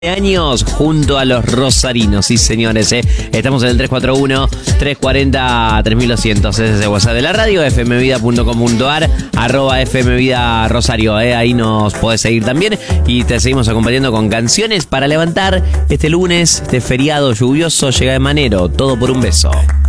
años junto a los rosarinos, sí señores, estamos en el 341-340-3200, ese es el WhatsApp de la radio, fmvida.com.ar, @fmvidarosario, ahí nos podés seguir también y te seguimos acompañando con canciones para levantar este lunes, este feriado lluvioso, llega de manero, todo por un beso.